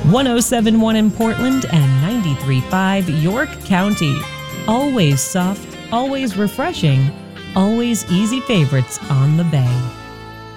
107.1 in Portland and 93.5 York County. Always soft, always refreshing, always easy favorites on the Bay.